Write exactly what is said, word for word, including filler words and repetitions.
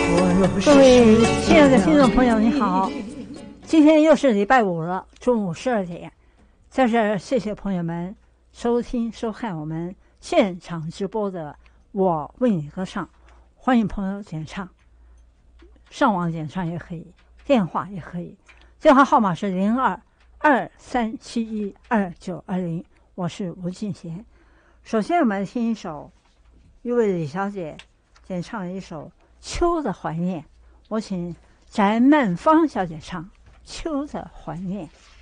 各位亲爱的听众朋友，你好！今天又是礼拜五了，中午十二点，在这儿谢谢朋友们收听收看我们现场直播的《我为你歌唱》，欢迎朋友点唱，上网点唱也可以，电话也可以，电话号码是零二二三七一二九二零，我是吴静贤。首先我们听一首一位李小姐点唱的一首《秋的怀念》，我请翟曼芳小姐唱《秋的怀念》。